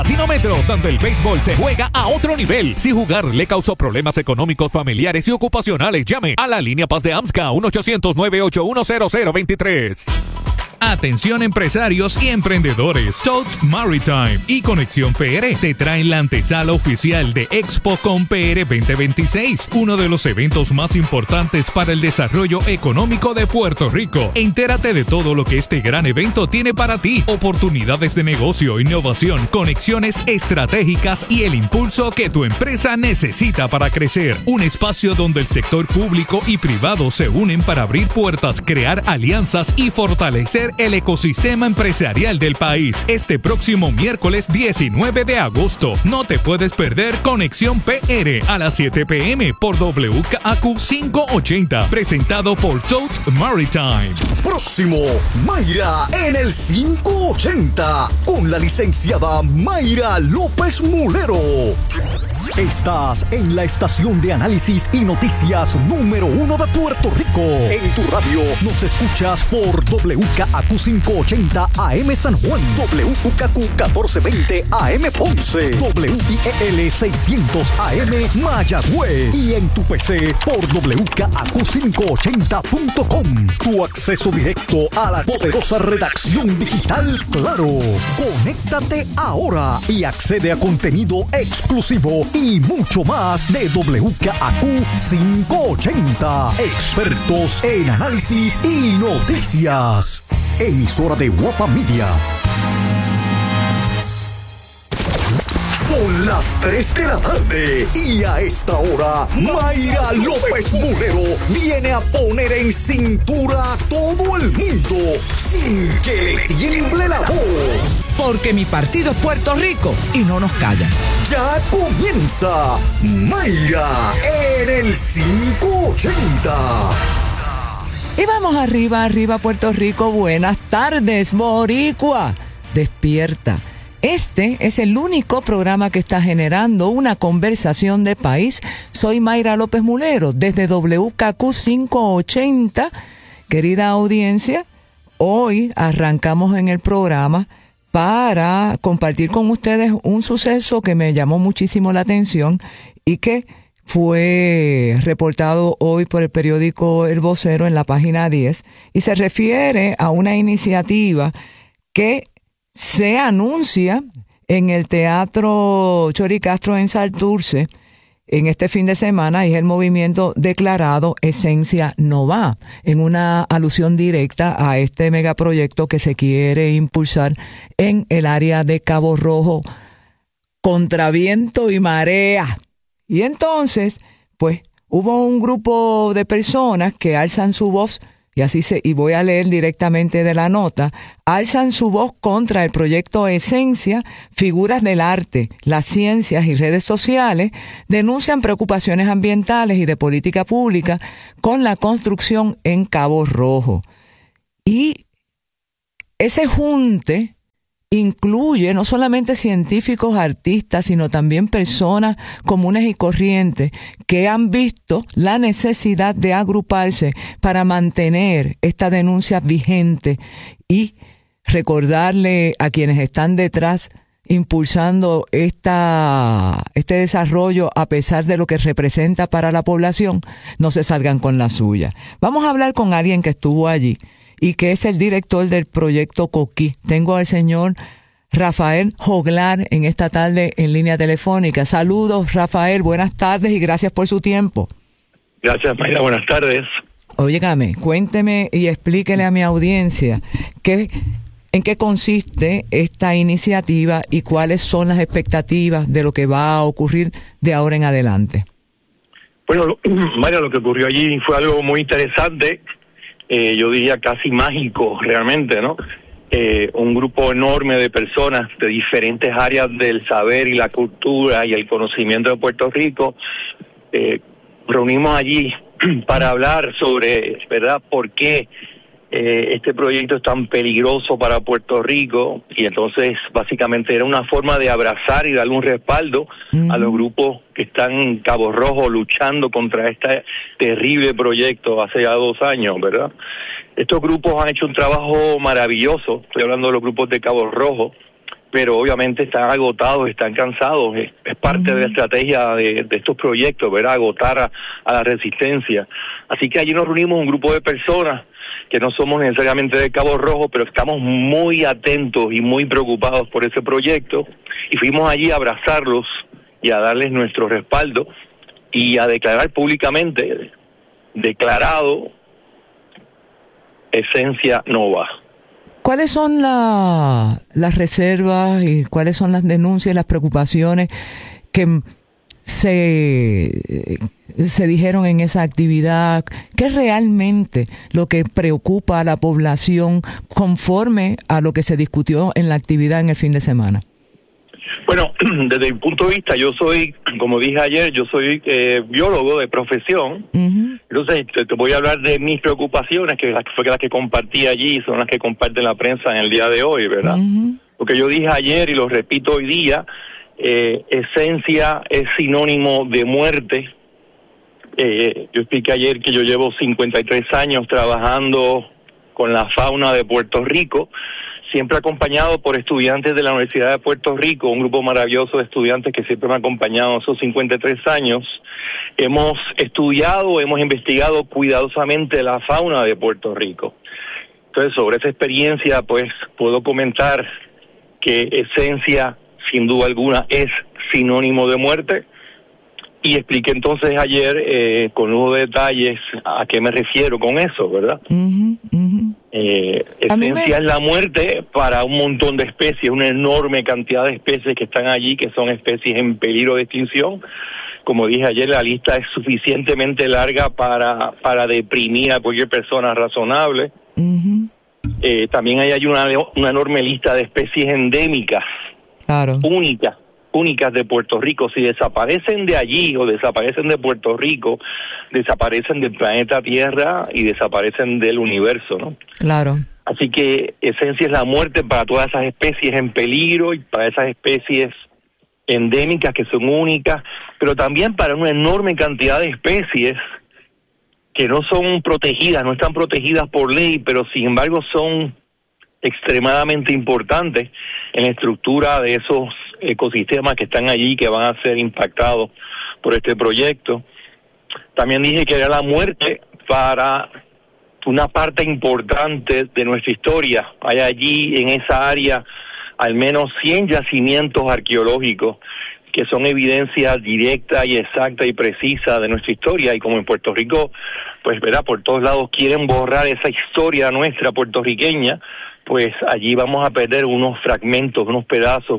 Casinometro, donde el béisbol se juega a otro nivel. Si jugar le causó problemas económicos, familiares y ocupacionales, llame a la línea Paz de AMSCA 1-800-981-0023. Atención empresarios y emprendedores. Tote Maritime y Conexión PR te traen la antesala oficial de ExpoCon PR 2026, uno de los eventos más importantes para el desarrollo económico de Puerto Rico. Entérate de todo lo que este gran evento tiene para ti: oportunidades de negocio, innovación, conexiones estratégicas y el impulso que tu empresa necesita para crecer. Un espacio donde el sector público y privado se unen para abrir puertas, crear alianzas y fortalecer el ecosistema empresarial del país. Este próximo miércoles 19 de agosto. No te puedes perder Conexión PR a las 7 p.m. por WKAQ 580. Presentado por Tote Maritime. Próximo, Mayra en el 580. Con la licenciada Mayra López Mulero. Estás en la estación de análisis y noticias número 1 de Puerto Rico. En tu radio nos escuchas por WKAQ 580 AM San Juan, WKAQ 1420 AM Ponce, WIEL 600 AM Mayagüez y en tu PC por WKAQ580.com. Tu acceso directo a la poderosa redacción digital Claro. Conéctate ahora y accede a contenido exclusivo y mucho más de WKAQ 580. Expertos en análisis y noticias. Emisora de Guapa Media. Son las 3 de la tarde y a esta hora Mayra López Mulero viene a poner en cintura a todo el mundo sin que le tiemble la voz. Porque mi partido es Puerto Rico y no nos callan. Ya comienza Mayra en el 580. Y vamos arriba, Puerto Rico. Buenas tardes, Boricua. Despierta. Este es el único programa que está generando una conversación de país. Soy Mayra López Mulero, desde WKAQ 580. Querida audiencia, hoy arrancamos en el programa para compartir con ustedes un suceso que me llamó muchísimo la atención y que fue reportado hoy por el periódico El Vocero en la página 10 y se refiere a una iniciativa que se anuncia en el Teatro Chori Castro en Santurce en este fin de semana, y es el movimiento declarado Esencia No Va, en una alusión directa a este megaproyecto que se quiere impulsar en el área de Cabo Rojo contra viento y marea. Y entonces, pues, hubo un grupo de personas que alzan su voz, y voy a leer directamente de la nota, alzan su voz contra el proyecto Esencia. Figuras del arte, las ciencias y redes sociales denuncian preocupaciones ambientales y de política pública con la construcción en Cabo Rojo. Y ese junte incluye no solamente científicos, artistas, sino también personas comunes y corrientes que han visto la necesidad de agruparse para mantener esta denuncia vigente y recordarle a quienes están detrás impulsando este desarrollo, a pesar de lo que representa para la población, no se salgan con la suya. Vamos a hablar con alguien que estuvo allí y que es el director del proyecto Coquí. Tengo al señor Rafael Joglar en esta tarde en línea telefónica. Saludos, Rafael, buenas tardes y gracias por su tiempo. Gracias, Mayra, buenas tardes. Óigame, cuénteme y explíquele a mi audiencia en qué consiste esta iniciativa y cuáles son las expectativas de lo que va a ocurrir de ahora en adelante. Bueno, Mayra, lo que ocurrió allí fue algo muy interesante. Yo diría casi mágico realmente, ¿no? Un grupo enorme de personas de diferentes áreas del saber y la cultura y el conocimiento de Puerto Rico, reunimos allí para hablar sobre, ¿verdad?, por qué este proyecto es tan peligroso para Puerto Rico. Y entonces básicamente era una forma de abrazar y darle un respaldo a los grupos que están en Cabo Rojo luchando contra este terrible proyecto hace ya 2 años, ¿verdad? Estos grupos han hecho un trabajo maravilloso. Estoy hablando de los grupos de Cabo Rojo, pero obviamente están agotados, están cansados. Es parte de la estrategia de estos proyectos, ¿verdad? Agotar a la resistencia. Así que allí nos reunimos un grupo de personas que no somos necesariamente de Cabo Rojo, pero estamos muy atentos y muy preocupados por ese proyecto, y fuimos allí a abrazarlos y a darles nuestro respaldo y a declarar públicamente, declarado, Esencia Nova. ¿Cuáles son las reservas y cuáles son las denuncias y las preocupaciones que se dijeron en esa actividad? ¿Qué es realmente lo que preocupa a la población conforme a lo que se discutió en la actividad en el fin de semana? Bueno, desde mi punto de vista, yo soy, como dije ayer, yo soy biólogo de profesión. Uh-huh. Entonces te voy a hablar de mis preocupaciones, que fue las que compartí allí, son las que comparte la prensa en el día de hoy, ¿verdad? Uh-huh. Lo que yo dije ayer y lo repito hoy día, esencia es sinónimo de muerte. Yo expliqué ayer que yo llevo 53 años trabajando con la fauna de Puerto Rico, siempre acompañado por estudiantes de la Universidad de Puerto Rico, un grupo maravilloso de estudiantes que siempre me ha acompañado esos 53 años. Hemos estudiado, hemos investigado cuidadosamente la fauna de Puerto Rico. Entonces, sobre esa experiencia, pues, puedo comentar que esencia, sin duda alguna, es sinónimo de muerte. Y expliqué entonces ayer con lujo de detalles a qué me refiero con eso, ¿verdad? Uh-huh, uh-huh. Esencia es la muerte para un montón de especies, una enorme cantidad de especies que están allí, que son especies en peligro de extinción. Como dije ayer, la lista es suficientemente larga para deprimir a cualquier persona razonable. Uh-huh. También hay una enorme lista de especies endémicas, claro, únicas de Puerto Rico. Si desaparecen de allí o desaparecen de Puerto Rico, desaparecen del planeta Tierra y desaparecen del universo, ¿no? Claro. Así que esencia es la muerte para todas esas especies en peligro y para esas especies endémicas que son únicas, pero también para una enorme cantidad de especies que no son protegidas, no están protegidas por ley, pero sin embargo son extremadamente importantes en la estructura de esos ecosistemas que están allí, que van a ser impactados por este proyecto. También dije que era la muerte para una parte importante de nuestra historia. Hay allí en esa área al menos 100 yacimientos arqueológicos que son evidencia directa y exacta y precisa de nuestra historia, y como en Puerto Rico, pues, ¿verdad?, por todos lados quieren borrar esa historia nuestra puertorriqueña, pues allí vamos a perder unos fragmentos, unos pedazos,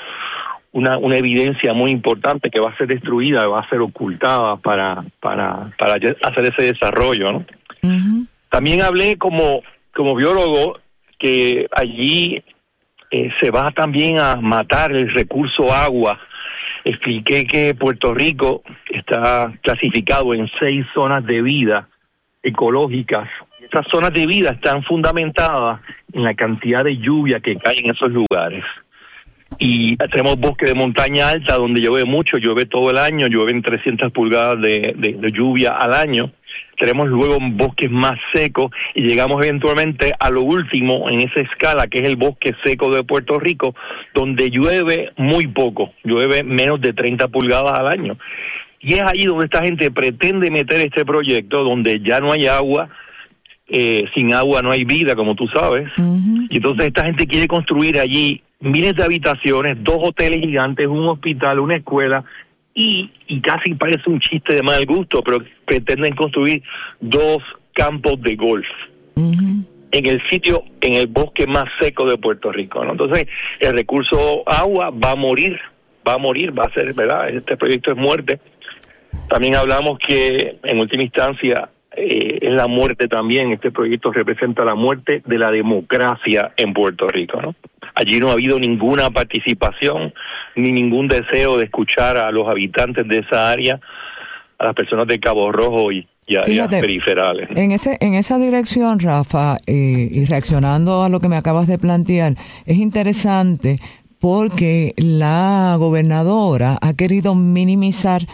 una evidencia muy importante que va a ser destruida, va a ser ocultada para hacer ese desarrollo, ¿no? Uh-huh. También hablé como biólogo que allí se va también a matar el recurso agua. Expliqué que Puerto Rico está clasificado en 6 zonas de vida ecológicas. Estas zonas de vida están fundamentadas en la cantidad de lluvia que cae en esos lugares. Y tenemos bosque de montaña alta donde llueve mucho, llueve todo el año, llueven 300 pulgadas de lluvia al año. Tenemos luego bosques más secos y llegamos eventualmente a lo último en esa escala, que es el bosque seco de Puerto Rico, donde llueve muy poco, llueve menos de 30 pulgadas al año. Y es ahí donde esta gente pretende meter este proyecto, donde ya no hay agua, sin agua no hay vida, como tú sabes. Uh-huh. Y entonces esta gente quiere construir allí miles de habitaciones, 2 hoteles gigantes, un hospital, una escuela, y casi parece un chiste de mal gusto, pero pretenden construir 2 campos de golf. Uh-huh. En el bosque más seco de Puerto Rico, ¿no? Entonces, el recurso agua va a morir, va a ser, ¿verdad? Este proyecto es muerte. También hablamos que, en última instancia, es la muerte también. Este proyecto representa la muerte de la democracia en Puerto Rico, ¿no? Allí no ha habido ninguna participación ni ningún deseo de escuchar a los habitantes de esa área, a las personas de Cabo Rojo y áreas periferales, ¿no? En esa dirección, Rafa, y reaccionando a lo que me acabas de plantear, es interesante porque la gobernadora ha querido minimizar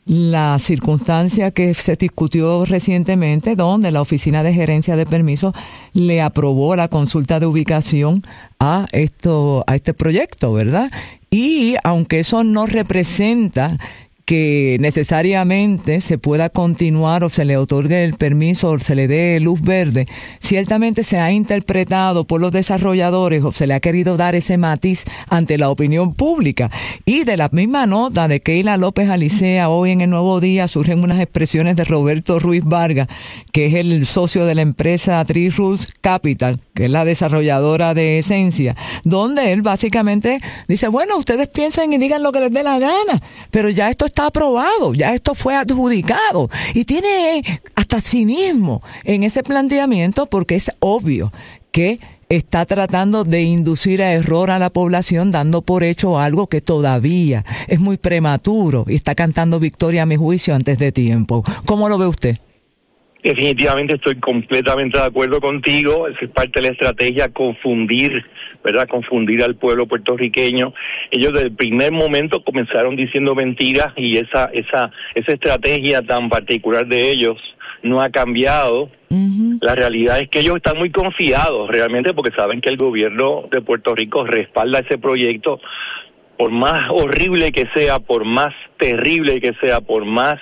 la circunstancia que se discutió recientemente, donde la Oficina de Gerencia de Permisos le aprobó la consulta de ubicación a este proyecto, ¿verdad? Y aunque eso no representa que necesariamente se pueda continuar o se le otorgue el permiso o se le dé luz verde, ciertamente se ha interpretado por los desarrolladores o se le ha querido dar ese matiz ante la opinión pública. Y de la misma nota de Keila López Alicea, hoy en El Nuevo Día surgen unas expresiones de Roberto Ruiz Vargas, que es el socio de la empresa Tree Roots Capital, que es la desarrolladora de Esencia, donde él básicamente dice, bueno, ustedes piensen y digan lo que les dé la gana, pero ya esto está aprobado, ya esto fue adjudicado, y tiene hasta cinismo en ese planteamiento, porque es obvio que está tratando de inducir a error a la población, dando por hecho algo que todavía es muy prematuro y está cantando victoria, a mi juicio, antes de tiempo. ¿Cómo lo ve usted? Definitivamente estoy completamente de acuerdo contigo. Es parte de la estrategia confundir, ¿verdad? Confundir al pueblo puertorriqueño. Ellos desde el primer momento comenzaron diciendo mentiras, y esa estrategia tan particular de ellos no ha cambiado. Uh-huh. La realidad es que ellos están muy confiados realmente, porque saben que el gobierno de Puerto Rico respalda ese proyecto, por más horrible que sea, por más terrible que sea, por más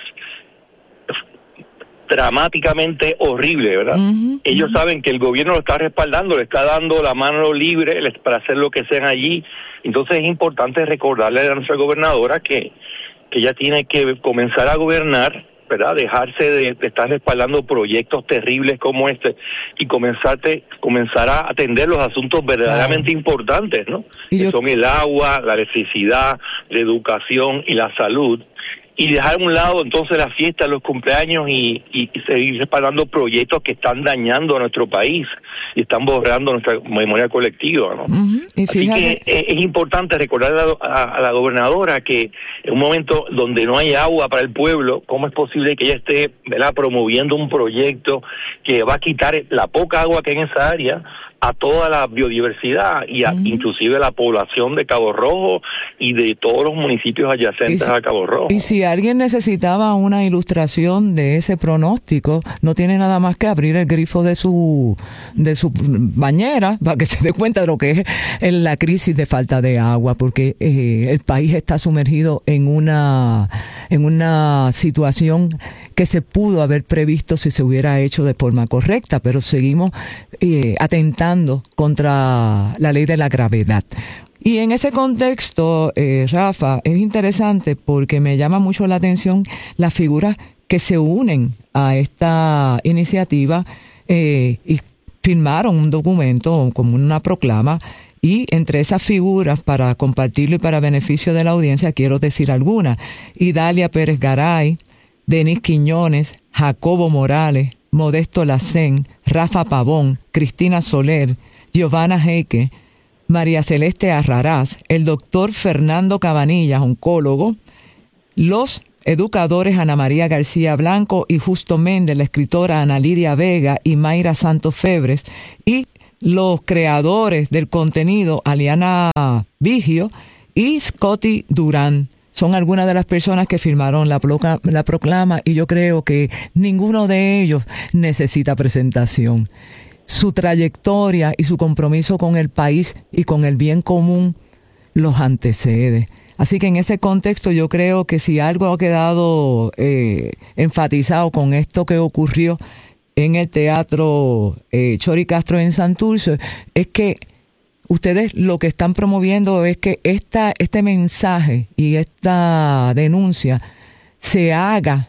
dramáticamente horrible, ¿verdad? Uh-huh. Ellos saben que el gobierno lo está respaldando, le está dando la mano libre para hacer lo que sean allí. Entonces es importante recordarle a nuestra gobernadora que ella tiene que comenzar a gobernar, ¿verdad? Dejarse de estar respaldando proyectos terribles como este y comenzar a atender los asuntos verdaderamente importantes, ¿no? Que son el agua, la electricidad, la educación y la salud. Y dejar a un lado entonces la fiesta, los cumpleaños y seguir respaldando proyectos que están dañando a nuestro país y están borrando nuestra memoria colectiva, ¿no? Uh-huh. Así que es importante recordar a la gobernadora que en un momento donde no hay agua para el pueblo, ¿cómo es posible que ella esté, ¿verdad?, promoviendo un proyecto que va a quitar la poca agua que hay en esa área a toda la biodiversidad y inclusive a la población de Cabo Rojo y de todos los municipios adyacentes a Cabo Rojo? Y si alguien necesitaba una ilustración de ese pronóstico, no tiene nada más que abrir el grifo de su bañera para que se dé cuenta de lo que es la crisis de falta de agua, porque el país está sumergido en una situación que se pudo haber previsto si se hubiera hecho de forma correcta, pero seguimos atentando contra la ley de la gravedad. Y en ese contexto, Rafa, es interesante porque me llama mucho la atención las figuras que se unen a esta iniciativa y firmaron un documento como una proclama. Y entre esas figuras, para compartirlo y para beneficio de la audiencia, quiero decir algunas: Idalia Pérez Garay, Denis Quiñones, Jacobo Morales, Modesto Lacén, Rafa Pavón, Cristina Soler, Giovanna Heike, María Celeste Arrarás, el doctor Fernando Cabanillas, oncólogo, los educadores Ana María García Blanco y Justo Méndez, la escritora Ana Lidia Vega y Mayra Santos Febres, y los creadores del contenido Aliana Vigio y Scotty Durán. Son algunas de las personas que firmaron la proclama, y yo creo que ninguno de ellos necesita presentación. Su trayectoria y su compromiso con el país y con el bien común los antecede. Así que en ese contexto yo creo que si algo ha quedado enfatizado con esto que ocurrió en el Teatro Chori Castro en Santurce, es que ustedes lo que están promoviendo es que este mensaje y esta denuncia se haga,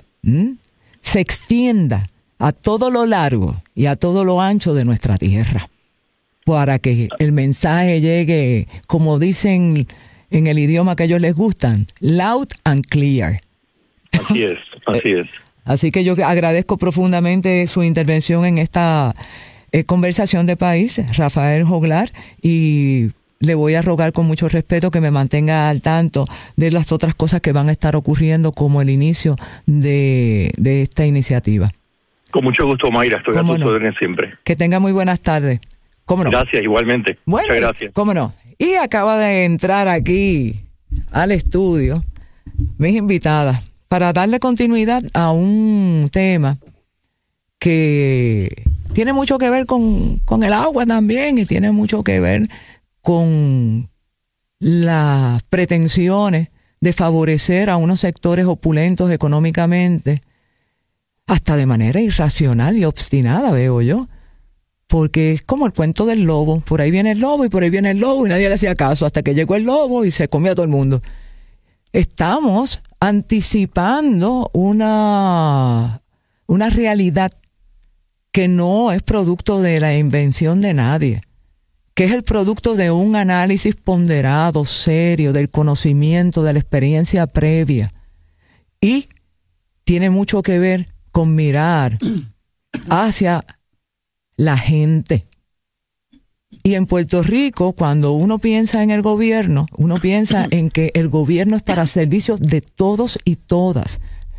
se extienda a todo lo largo y a todo lo ancho de nuestra tierra, para que el mensaje llegue, como dicen en el idioma que a ellos les gustan, loud and clear. Así es, así es. Así que yo agradezco profundamente su intervención en esta conversación de país, Rafael Joglar, y le voy a rogar con mucho respeto que me mantenga al tanto de las otras cosas que van a estar ocurriendo, como el inicio de esta iniciativa. Con mucho gusto, Mayra, estoy a tus órdenes siempre. Que tenga muy buenas tardes. ¿Cómo no? Gracias, igualmente. Bueno, muchas gracias. ¿Cómo no? Y acaba de entrar aquí al estudio mis invitadas para darle continuidad a un tema que tiene mucho que ver con el agua también, y tiene mucho que ver con las pretensiones de favorecer a unos sectores opulentos económicamente, hasta de manera irracional y obstinada, veo yo. Porque es como el cuento del lobo. Por ahí viene el lobo y por ahí viene el lobo, y nadie le hacía caso hasta que llegó el lobo y se comió a todo el mundo. Estamos anticipando una realidad que no es producto de la invención de nadie, que es el producto de un análisis ponderado, serio, del conocimiento, de la experiencia previa. Y tiene mucho que ver con mirar hacia la gente. Y en Puerto Rico, cuando uno piensa en el gobierno, uno piensa en que el gobierno es para servicio de todos y todas.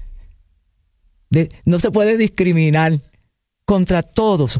No se puede discriminar contra todos.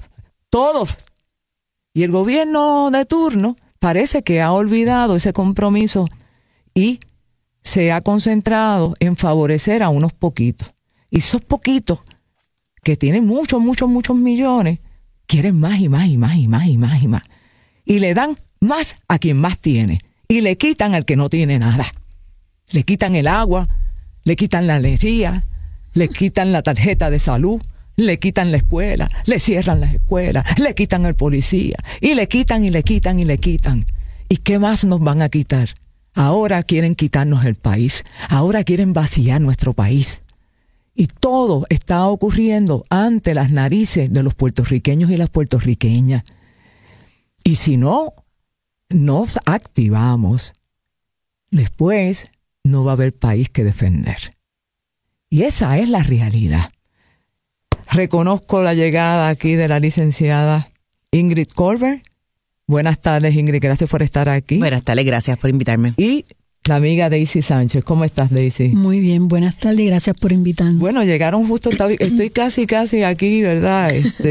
Y el gobierno de turno parece que ha olvidado ese compromiso y se ha concentrado en favorecer a unos poquitos. Y esos poquitos, que tienen muchos millones, quieren más y más y más y más y más y más. Y le dan más a quien más tiene. Y le quitan al que no tiene nada. Le quitan el agua, le quitan la energía, le quitan la tarjeta de salud, le quitan la escuela, le cierran las escuelas, le quitan al policía, y le quitan y le quitan y le quitan. ¿Y qué más nos van a quitar? Ahora quieren quitarnos el país. Ahora quieren vaciar nuestro país. Y todo está ocurriendo ante las narices de los puertorriqueños y las puertorriqueñas. Y si no nos activamos, después no va a haber país que defender. Y esa es la realidad. Reconozco la llegada aquí de la licenciada Ingrid Colbert. Buenas tardes, Ingrid, gracias por estar aquí. Buenas tardes, gracias por invitarme. Y la amiga Daisy Sánchez. ¿Cómo estás, Daisy? Muy bien, buenas tardes, gracias por invitarme. Bueno, llegaron justo, estoy casi aquí, ¿verdad?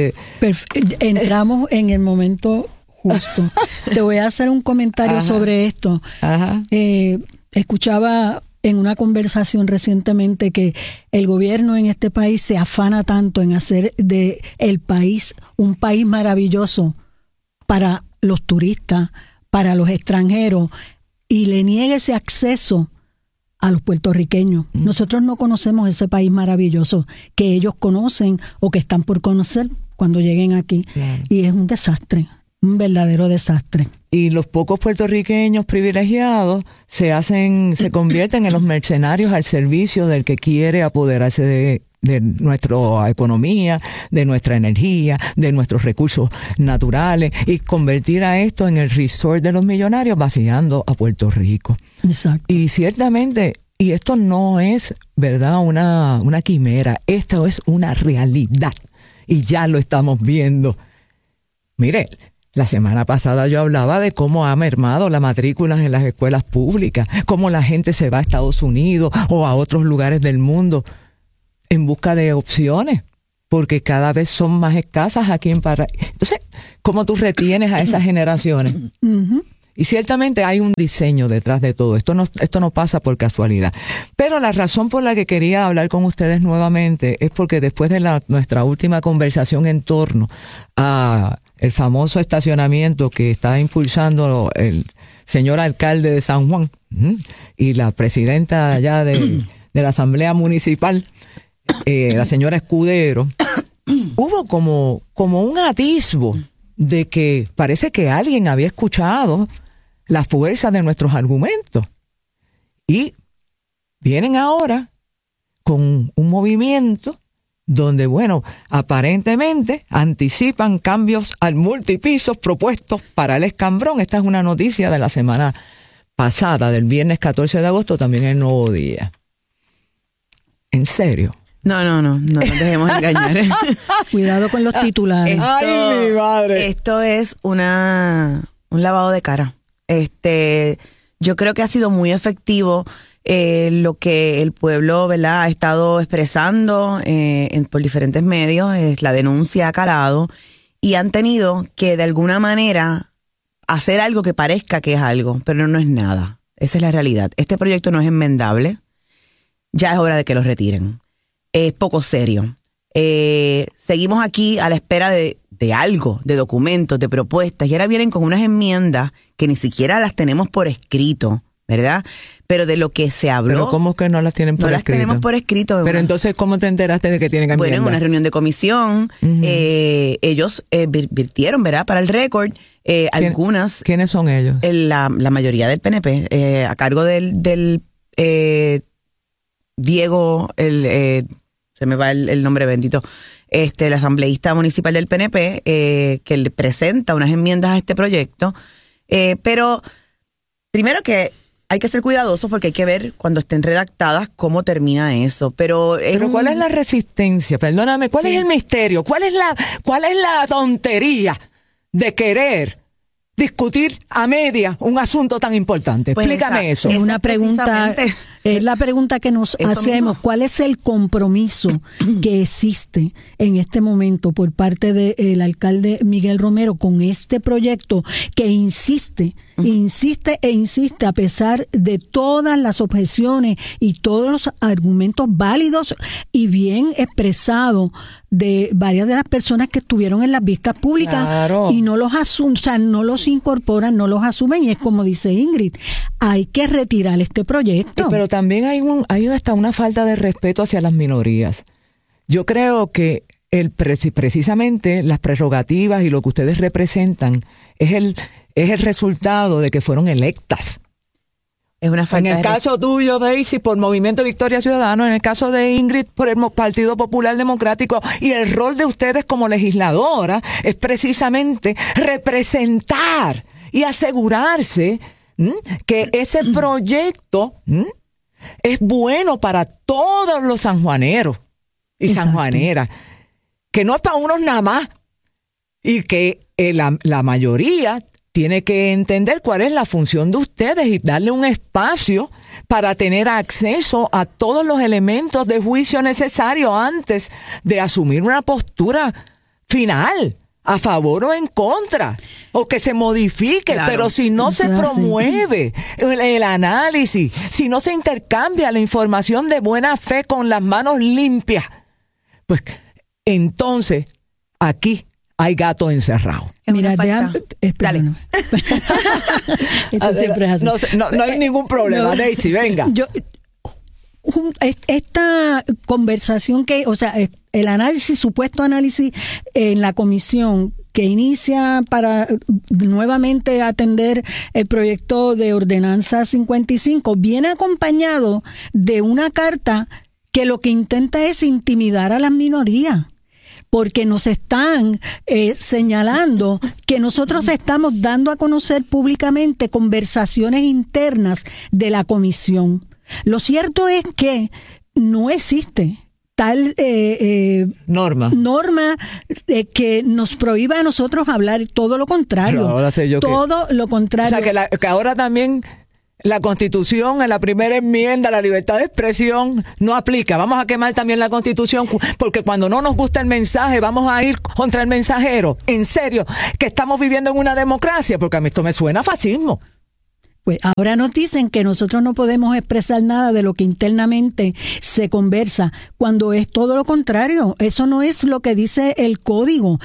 Entramos en el momento justo. Te voy a hacer un comentario sobre esto. Ajá. Escuchaba en una conversación recientemente que el gobierno en este país se afana tanto en hacer de el país un país maravilloso para los turistas, para los extranjeros, y le niega ese acceso a los puertorriqueños. Nosotros no conocemos ese país maravilloso que ellos conocen o que están por conocer cuando lleguen aquí. Claro. Y es un desastre, un verdadero desastre. Y los pocos puertorriqueños privilegiados se convierten en los mercenarios al servicio del que quiere apoderarse de nuestra economía, de nuestra energía, de nuestros recursos naturales, y convertir a esto en el resort de los millonarios, vaciando a Puerto Rico. Exacto. Y ciertamente, y esto no es, ¿verdad?, una quimera, esto es una realidad, y ya lo estamos viendo. Mire, la semana pasada yo hablaba de cómo ha mermado las matrículas en las escuelas públicas, cómo la gente se va a Estados Unidos o a otros lugares del mundo en busca de opciones, porque cada vez son más escasas aquí en Paraíso. Entonces, ¿cómo tú retienes a esas generaciones? Uh-huh. Y ciertamente hay un diseño detrás de todo. Esto no pasa por casualidad. Pero la razón por la que quería hablar con ustedes nuevamente es porque después de nuestra última conversación en torno a el famoso estacionamiento que está impulsando el señor alcalde de San Juan y la presidenta allá de la Asamblea Municipal, la señora Escudero, hubo como un atisbo de que parece que alguien había escuchado la fuerza de nuestros argumentos. Y vienen ahora con un movimiento donde, bueno, aparentemente anticipan cambios al multipisos propuestos para el Escambrón. Esta es una noticia de la semana pasada, del viernes 14 de agosto, también el Nuevo Día. ¿En serio? No nos dejemos engañar. Cuidado con los titulares. ¡Ay, mi madre! Esto es un lavado de cara. Yo creo que ha sido muy efectivo lo que el pueblo, ¿verdad?, ha estado expresando por diferentes medios. La denuncia ha calado y han tenido que de alguna manera hacer algo que parezca que es algo, pero no es nada. Esa es la realidad. Este proyecto no es enmendable. ya es hora de que lo retiren. Es poco serio. Seguimos aquí a la espera de algo, de documentos, de propuestas, y ahora vienen con unas enmiendas que ni siquiera las tenemos por escrito, ¿verdad? Pero de lo que se habló... ¿Pero cómo que no las tienen por escrito? No las tenemos por escrito. Pero entonces, ¿cómo te enteraste de que tienen enmiendas? Bueno, en una reunión de comisión, ellos virtieron, ¿verdad? Para el récord, algunas... ¿Quiénes son ellos? La mayoría del PNP, a cargo del Diego, se me va el nombre bendito, el asambleísta municipal del PNP, que le presenta unas enmiendas a este proyecto, pero primero que hay que ser cuidadosos porque hay que ver cuando estén redactadas cómo termina eso. Pero ¿cuál es la resistencia? Perdóname, ¿cuál es el misterio? ¿Cuál es la tontería de querer discutir a media un asunto tan importante? Pues explícame eso. Es una pregunta, es la pregunta que nos hacemos. Mismo. ¿Cuál es el compromiso que existe en este momento por parte del alcalde Miguel Romero con este proyecto que insiste a pesar de todas las objeciones y todos los argumentos válidos y bien expresados de varias de las personas que estuvieron en las vistas públicas? Claro. Y no los asumen, o sea, no los incorporan, no los asumen, y es como dice Ingrid, hay que retirar este proyecto. Pero también hay hasta una falta de respeto hacia las minorías. Yo creo que precisamente las prerrogativas y lo que ustedes representan es el resultado de que fueron electas. Es una falta en el caso tuyo, Daisy, por Movimiento Victoria Ciudadano, en el caso de Ingrid, por el Partido Popular Democrático, y el rol de ustedes como legisladora es precisamente representar y asegurarse que ese proyecto es bueno para todos los sanjuaneros y sanjuaneras, que no es para unos nada más, y que la mayoría tiene que entender cuál es la función de ustedes y darle un espacio para tener acceso a todos los elementos de juicio necesarios antes de asumir una postura final, a favor o en contra, o que se modifique. Claro. Pero si no se promueve el análisis, si no se intercambia la información de buena fe con las manos limpias, pues entonces aquí hay gato encerrado. Mira, dale. No hay ningún problema, Daisy, venga. Esta conversación el análisis, supuesto análisis en la comisión que inicia para nuevamente atender el proyecto de ordenanza 55, viene acompañado de una carta que lo que intenta es intimidar a las minorías, porque nos están señalando que nosotros estamos dando a conocer públicamente conversaciones internas de la comisión. Lo cierto es que no existe tal norma que nos prohíba a nosotros hablar, todo lo contrario. Ahora sé yo lo contrario. O sea, que ahora también la Constitución, en la primera enmienda, la libertad de expresión no aplica. Vamos a quemar también la Constitución, porque cuando no nos gusta el mensaje, vamos a ir contra el mensajero. En serio, que estamos viviendo en una democracia, porque a mí esto me suena a fascismo. Pues ahora nos dicen que nosotros no podemos expresar nada de lo que internamente se conversa, cuando es todo lo contrario. Eso no es lo que dice el código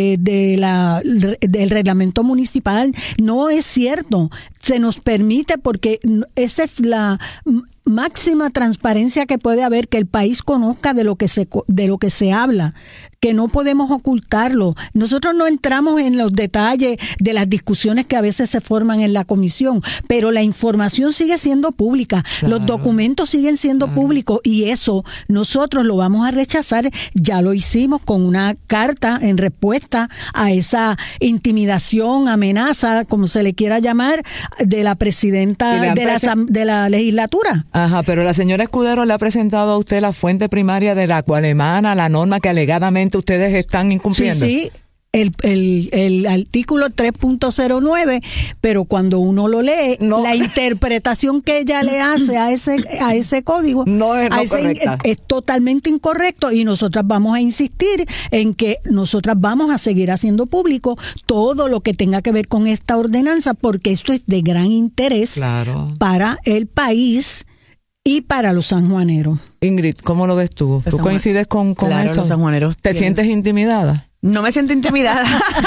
del reglamento municipal. No es cierto. Se nos permite, porque esa es la máxima transparencia que puede haber, que el país conozca de lo que se habla, que no podemos ocultarlo. Nosotros no entramos en los detalles de las discusiones que a veces se forman en la comisión, pero la información sigue siendo pública, claro. Los documentos siguen siendo públicos, y eso nosotros lo vamos a rechazar. Ya lo hicimos con una carta en respuesta a esa intimidación, amenaza, como se le quiera llamar, de la presidenta de la legislatura. Ajá, pero la señora Escudero le ha presentado a usted la fuente primaria de la cual emana la norma que alegadamente ustedes están incumpliendo. Sí. El artículo 3.09, pero cuando uno lo lee, la interpretación que ella le hace a ese código es totalmente incorrecto, y nosotras vamos a insistir en que nosotras vamos a seguir haciendo público todo lo que tenga que ver con esta ordenanza, porque esto es de gran interés para el país. y para los sanjuaneros. Ingrid, ¿cómo lo ves tú? ¿Tú coincides con claro, eso? Los sanjuaneros ¿Te sientes intimidada? No me siento intimidada.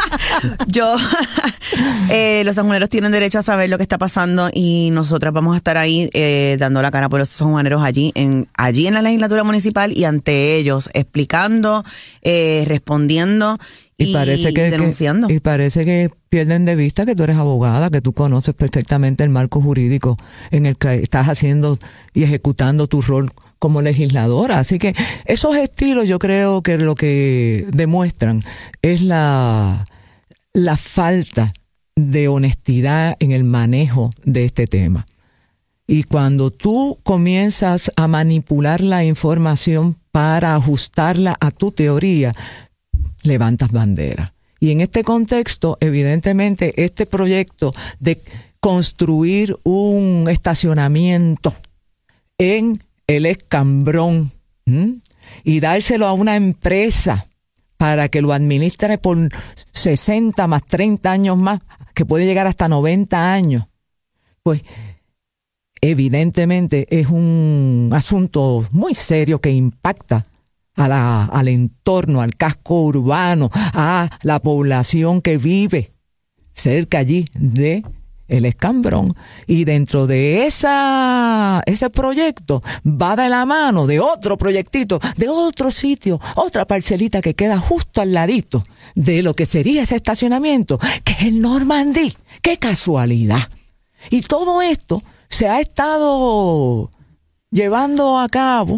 Los sanjuaneros tienen derecho a saber lo que está pasando y nosotras vamos a estar ahí dando la cara por los sanjuaneros allí en la legislatura municipal y ante ellos, explicando, respondiendo y denunciando. Y parece que pierden de vista que tú eres abogada, que tú conoces perfectamente el marco jurídico en el que estás haciendo y ejecutando tu rol como legisladora. Así que esos estilos yo creo que lo que demuestran es la falta de honestidad en el manejo de este tema. Y cuando tú comienzas a manipular la información para ajustarla a tu teoría, levantas bandera. Y en este contexto, evidentemente, este proyecto de construir un estacionamiento en el Escambrón y dárselo a una empresa para que lo administre por 60 más 30 años más, que puede llegar hasta 90 años, pues evidentemente es un asunto muy serio que impacta al entorno, al casco urbano, a la población que vive cerca allí de el Escambrón. Y dentro de ese proyecto va de la mano de otro proyectito, de otro sitio, otra parcelita que queda justo al ladito de lo que sería ese estacionamiento, que es el Normandí. ¡Qué casualidad! Y todo esto se ha estado llevando a cabo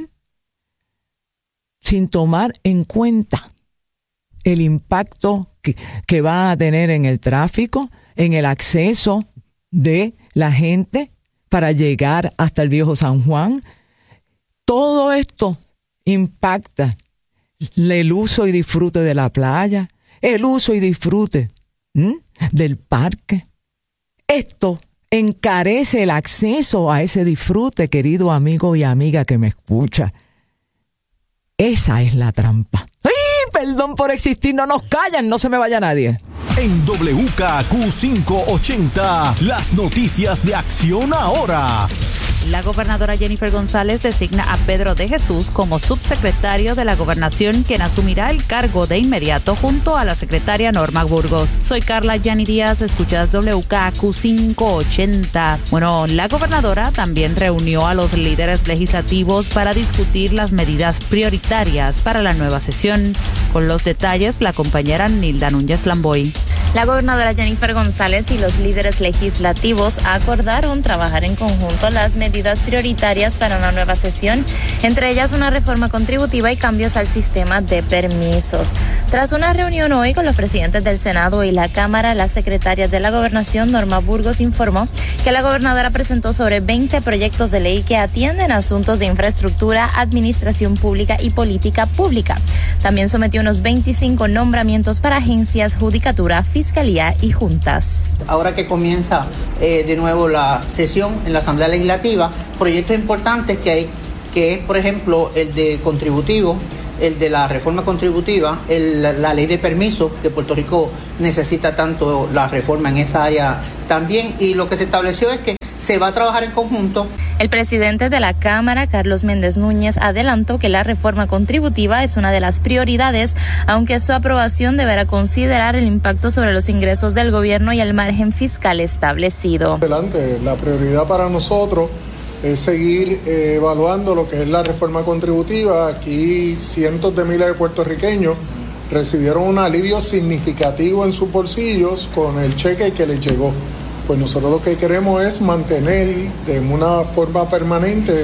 sin tomar en cuenta el impacto que va a tener en el tráfico, en el acceso de la gente para llegar hasta el Viejo San Juan. Todo esto impacta el uso y disfrute de la playa, el uso y disfrute del parque. Esto encarece el acceso a ese disfrute, querido amigo y amiga que me escucha. Esa es la trampa. ¡Ay! Perdón por existir, no nos callan, no se me vaya nadie. En WKQ 580, las noticias de Acción Ahora. La gobernadora Jennifer González designa a Pedro de Jesús como subsecretario de la Gobernación, quien asumirá el cargo de inmediato junto a la secretaria Norma Burgos. Soy Carla Yani Díaz, escuchas WKQ 580. Bueno, la gobernadora también reunió a los líderes legislativos para discutir las medidas prioritarias para la nueva sesión. Con los detalles, la compañera Nilda Núñez Lamboy. La gobernadora Jennifer González y los líderes legislativos acordaron trabajar en conjunto las medidas prioritarias para una nueva sesión, entre ellas una reforma contributiva y cambios al sistema de permisos. Tras una reunión hoy con los presidentes del Senado y la Cámara, la secretaria de la Gobernación, Norma Burgos, informó que la gobernadora presentó sobre 20 proyectos de ley que atienden asuntos de infraestructura, administración pública y política pública. También sometió unos 25 nombramientos para agencias, judicatura, fiscalía y juntas. Ahora que comienza de nuevo la sesión en la Asamblea Legislativa, proyectos importantes que hay, que es, por ejemplo, el de contributivo, el de la reforma contributiva, la ley de permisos, que Puerto Rico necesita tanto la reforma en esa área también, y lo que se estableció es que se va a trabajar en conjunto. El presidente de la Cámara, Carlos Méndez Núñez, adelantó que la reforma contributiva es una de las prioridades, aunque su aprobación deberá considerar el impacto sobre los ingresos del gobierno y el margen fiscal establecido. Adelante, la prioridad para nosotros es seguir evaluando lo que es la reforma contributiva. Aquí cientos de miles de puertorriqueños recibieron un alivio significativo en sus bolsillos con el cheque que les llegó. Pues nosotros lo que queremos es mantener de una forma permanente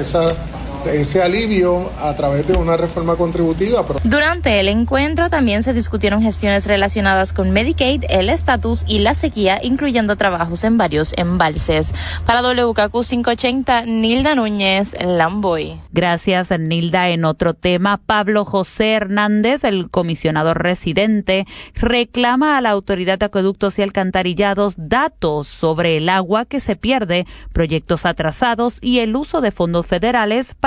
ese alivio a través de una reforma contributiva. Durante el encuentro también se discutieron gestiones relacionadas con Medicaid, el estatus y la sequía, incluyendo trabajos en varios embalses. Para WKQ 580, Nilda Núñez Lamboy. Gracias, Nilda. En otro tema, Pablo José Hernández, el comisionado residente, reclama a la Autoridad de Acueductos y Alcantarillados datos sobre el agua que se pierde, proyectos atrasados y el uso de fondos federales para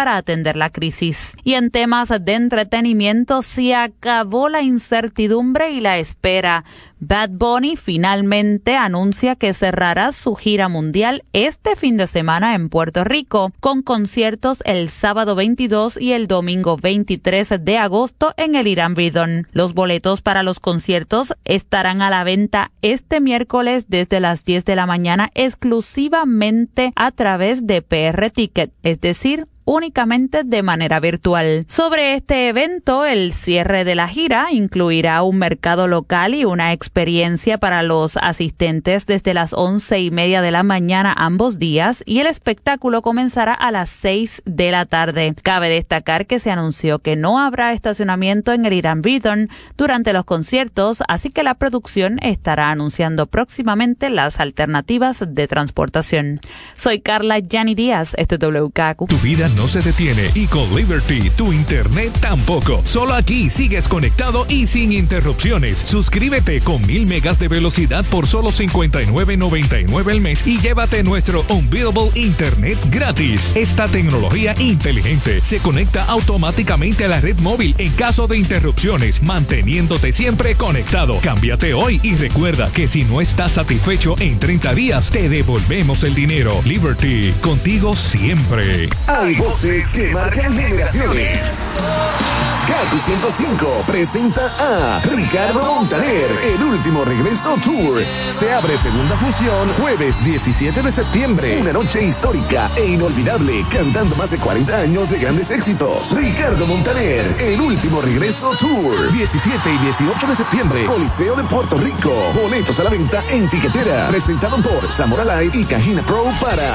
para atender la crisis. Y en temas de entretenimiento, se acabó la incertidumbre y la espera. Bad Bunny finalmente anuncia que cerrará su gira mundial este fin de semana en Puerto Rico, con conciertos el sábado 22 y el domingo 23 de agosto en el Irán Bithorn. Los boletos para los conciertos estarán a la venta este miércoles desde las 10 de la mañana exclusivamente a través de PR Ticket, es decir, únicamente de manera virtual. Sobre este evento, el cierre de la gira incluirá un mercado local y una experiencia para los asistentes desde las 11:30 de la mañana ambos días, y el espectáculo comenzará a las 6 de la tarde. Cabe destacar que se anunció que no habrá estacionamiento en el Irán Bithorn durante los conciertos, así que la producción estará anunciando próximamente las alternativas de transportación. Soy Carla Yanni Díaz, esto es WKQ. Tu vida no se detiene y con Liberty tu internet tampoco. Solo aquí sigues conectado y sin interrupciones. Suscríbete con 1000 megas de velocidad por solo $59.99 al mes y llévate nuestro Unbeatable Internet gratis. Esta tecnología inteligente se conecta automáticamente a la red móvil en caso de interrupciones, manteniéndote siempre conectado. Cámbiate hoy y recuerda que si no estás satisfecho en 30 días, te devolvemos el dinero. Liberty, contigo siempre. Hay voces que marcan generaciones. Kaku 105 presenta a Ricardo Montaner, El Último Regreso Tour. Se abre segunda función jueves 17 de septiembre. Una noche histórica e inolvidable, cantando más de 40 años de grandes éxitos. Ricardo Montaner, El Último Regreso Tour. 17 y 18 de septiembre, Coliseo de Puerto Rico. Boletos a la venta en Tiquetera. Presentado por Zamora Live y Cajina Pro para...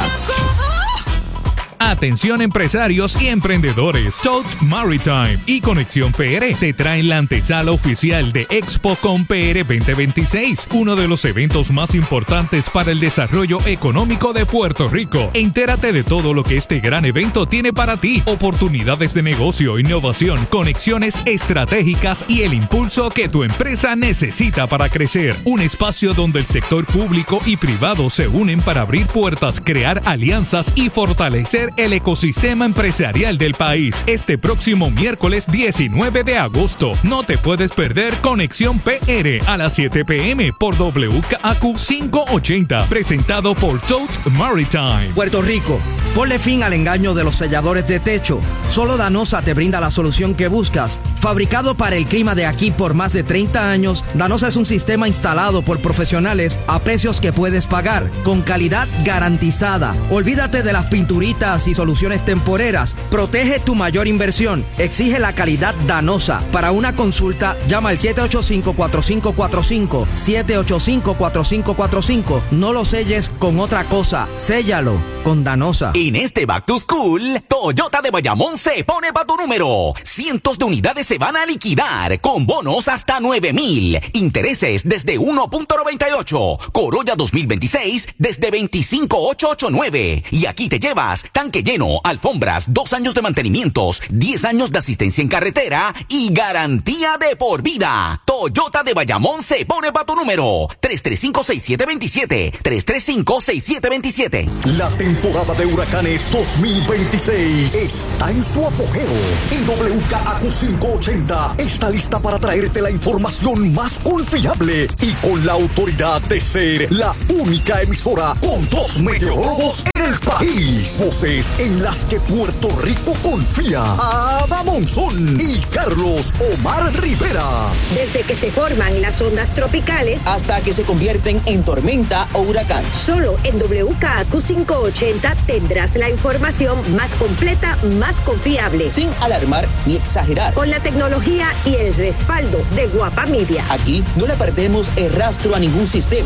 Atención empresarios y emprendedores. Tote Maritime y Conexión PR te traen la antesala oficial de ExpoCon PR 2026, uno de los eventos más importantes para el desarrollo económico de Puerto Rico. Entérate de todo lo que este gran evento tiene para ti: oportunidades de negocio, innovación, conexiones estratégicas y el impulso que tu empresa necesita para crecer. Un espacio donde el sector público y privado se unen para abrir puertas, crear alianzas y fortalecer el ecosistema empresarial del país. Este próximo miércoles 19 de agosto. No te puedes perder Conexión PR a las 7 p.m. por WKAQ 580. Presentado por Tote Maritime. Puerto Rico, ponle fin al engaño de los selladores de techo. Solo Danosa te brinda la solución que buscas. Fabricado para el clima de aquí por más de 30 años, Danosa es un sistema instalado por profesionales a precios que puedes pagar, con calidad garantizada. Olvídate de las pinturitas y soluciones temporeras. Protege tu mayor inversión. Exige la calidad Danosa. Para una consulta, llama al 785-4545. 785-4545. No lo selles con otra cosa. Séllalo con Danosa. En este Back to School, Toyota de Bayamón se pone pa' tu número. Cientos de unidades se van a liquidar con bonos hasta 9,000. Intereses desde 1.98. Corolla 2026 desde 25,889. Y aquí te llevas tanque lleno, alfombras, 2 años de mantenimientos, 10 años de asistencia en carretera y garantía de por vida. Toyota de Bayamón se pone pa' tu número. 335-6727. 335-6727. La temporada de huracanes 2026 está en su apogeo y WKAQ 580 está lista para traerte la información más confiable y con la autoridad de ser la única emisora con 2 meteorólogos en el país. Voces en las que Puerto Rico confía. Ada Monzón y Carlos Omar Rivera. Desde que se forman las ondas tropicales hasta que se convierten en tormenta o huracán. Solo en WKAQ 580 tendrás la información más completa, más confiable. Sin alarmar ni exagerar. Con la tecnología y el respaldo de Guapa Media. Aquí no le perdemos el rastro a ningún sistema.